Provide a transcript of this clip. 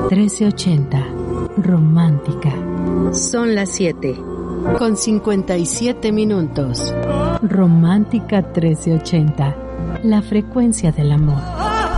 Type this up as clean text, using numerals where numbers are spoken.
1380. Romántica. Son las 7:57. Romántica 1380. La frecuencia del amor.